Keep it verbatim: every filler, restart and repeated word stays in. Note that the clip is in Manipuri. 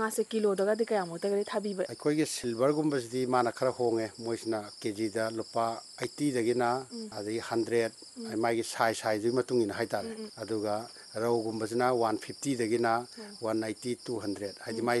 ꯉꯥꯁꯦ ꯀꯤꯂꯣꯗꯒꯗꯤ ꯀꯌꯥꯃꯨꯛꯇꯒꯗꯤ ꯊꯥꯕꯤꯕ? ꯑꯩꯈꯣꯏꯒꯤ ꯁꯤꯜꯚꯔꯒꯨꯝꯕꯁꯤꯗꯤ ꯃꯥꯅ ꯈꯔ ꯍꯣꯡꯉꯦ, ꯃꯣꯏꯁꯤꯅ ꯀꯦꯖꯤꯗ ꯂꯨꯄꯥ ꯑꯩꯠꯇꯤꯗꯒꯤꯅ ꯑꯗꯒꯤ ꯍꯟꯗ꯭ꯔꯦꯠ ꯃꯥꯒꯤ ꯁꯥꯏꯖ ꯁꯥꯏꯖꯗꯨꯒꯤ ꯃꯇꯨꯡ ꯏꯟꯅ ꯍꯥꯏꯇꯥꯔꯦ. ꯑꯗꯨꯒ ꯔꯧꯒꯨꯝꯕꯁꯤꯅ one ꯐꯤꯐꯇꯤꯗꯒꯤꯅ one eighty two hundred ꯍꯥꯏꯗꯤ ꯃꯥꯏ